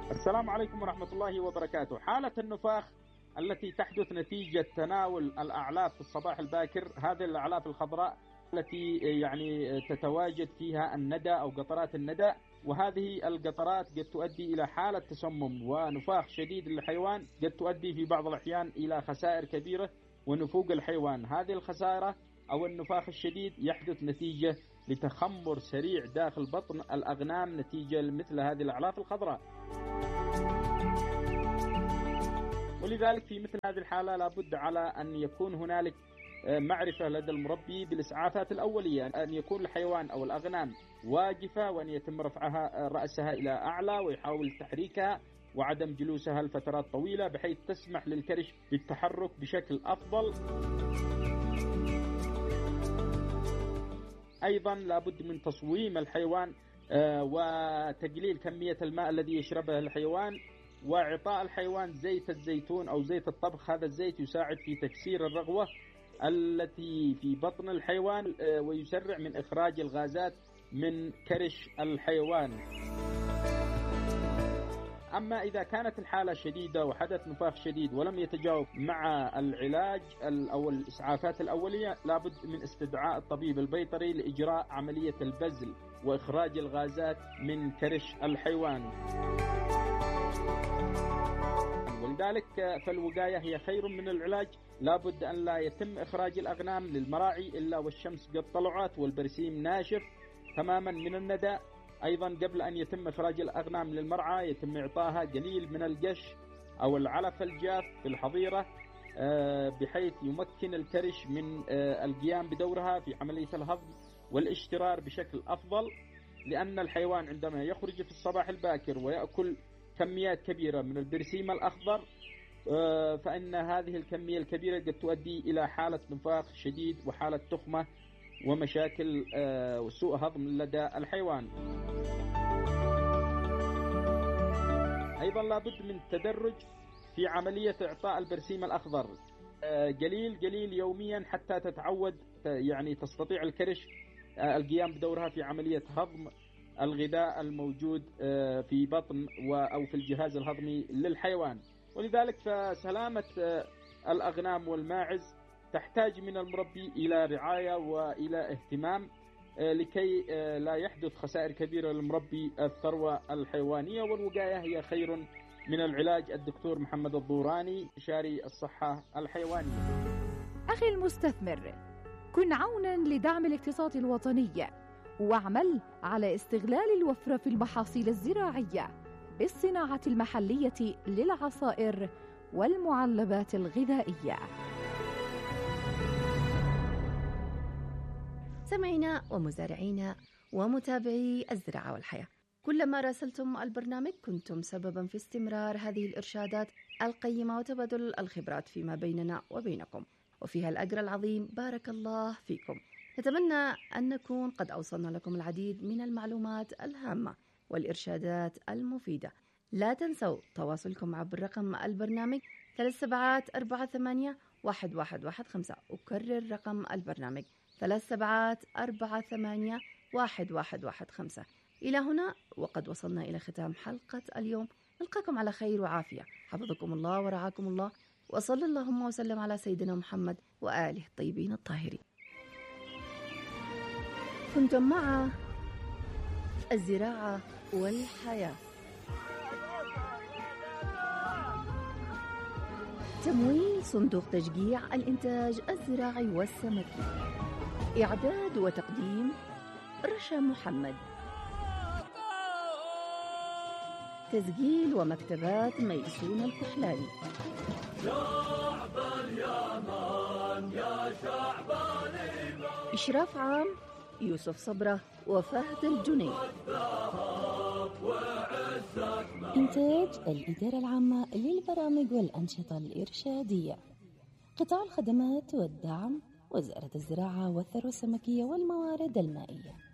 السلام عليكم ورحمة الله وبركاته. حالة النفاخ التي تحدث نتيجة تناول الأعلاف في الصباح الباكر، هذه الأعلاف الخضراء التي تتواجد فيها الندى أو قطرات الندى، وهذه القطرات قد تؤدي إلى حالة تسمم ونفاخ شديد للحيوان، قد تؤدي في بعض الأحيان إلى خسائر كبيرة ونفوق الحيوان. هذه الخسائر أو النفاخ الشديد يحدث نتيجة لتخمر سريع داخل بطن الأغنام نتيجة مثل هذه الأعلاف الخضراء. ولذلك في مثل هذه الحالة لابد على أن يكون هنالك معرفة لدى المربي بالإسعافات الأولية، أن يكون الحيوان أو الأغنام واقفة وأن يتم رفعها رأسها إلى أعلى ويحاول تحريكها وعدم جلوسها لفترات طويلة بحيث تسمح للكرش بالتحرك بشكل أفضل. أيضا لابد من تصويم الحيوان وتقليل كمية الماء الذي يشربه الحيوان، وإعطاء الحيوان زيت الزيتون أو زيت الطبخ. هذا الزيت يساعد في تكسير الرغوة التي في بطن الحيوان ويسرع من إخراج الغازات من كرش الحيوان. أما إذا كانت الحالة شديدة وحدث نفاخ شديد ولم يتجاوب مع العلاج أو الإسعافات الأولية، لابد من استدعاء الطبيب البيطري لإجراء عملية البزل وإخراج الغازات من كرش الحيوان. ولذلك فالوقاية هي خير من العلاج. لابد أن لا يتم إخراج الأغنام للمراعي إلا والشمس قد طلعت والبرسيم ناشف تماما من الندى. أيضا قبل أن يتم إخراج الأغنام للمرعى يتم إعطاها قليل من القش أو العلف الجاف في الحظيرة بحيث يمكن الكرش من القيام بدورها في عملية الهضم والاشترار بشكل أفضل، لأن الحيوان عندما يخرج في الصباح الباكر ويأكل كميات كبيرة من البرسيم الأخضر فإن هذه الكمية الكبيرة قد تؤدي إلى حالة نفاخ شديد وحالة تخمة ومشاكل وسوء هضم لدى الحيوان. أيضا لابد من التدرج في عملية إعطاء البرسيم الأخضر قليل قليل يوميا حتى تتعود، يعني تستطيع الكرش القيام بدورها في عملية هضم الغذاء الموجود في بطن أو في الجهاز الهضمي للحيوان. ولذلك فسلامة الأغنام والماعز تحتاج من المربي إلى رعاية وإلى اهتمام لكي لا يحدث خسائر كبيرة للمربي الثروة الحيوانية. والوقاية هي خير من العلاج. الدكتور محمد الضوراني، استشاري الصحة الحيوانية. أخي المستثمر، كن عونا لدعم الاقتصاد الوطني واعمل على استغلال الوفرة في المحاصيل الزراعية بالصناعة المحلية للعصائر والمعلبات الغذائية. سمعينا ومزارعينا ومتابعي الزراعة والحياة، كلما راسلتم البرنامج كنتم سببا في استمرار هذه الإرشادات القيمة وتبادل الخبرات فيما بيننا وبينكم، وفيها الأجر العظيم. بارك الله فيكم. نتمنى أن نكون قد أوصلنا لكم العديد من المعلومات الهامة والإرشادات المفيدة. لا تنسوا تواصلكم عبر رقم البرنامج 37481115. أكرر رقم البرنامج 37481115. إلى هنا وقد وصلنا إلى ختام حلقة اليوم. نلقاكم على خير وعافية. حفظكم الله ورعاكم الله، وصلى اللهم وسلم على سيدنا محمد وآله الطيبين الطاهرين. كنتم مع الزراعة والحياة. تمويل صندوق تشجيع الإنتاج الزراعي والسمكي. إعداد وتقديم رشا محمد. تسجيل ومكتبات ميسون الكحلاني. شعب اليمن يا شعب اليمن. إشراف عام يوسف صبرة وفهد الجنيد. إنتاج الإدارة العامة للبرامج والأنشطة الإرشادية. قطاع الخدمات والدعم وزارة الزراعة والثروة السمكية والموارد المائية.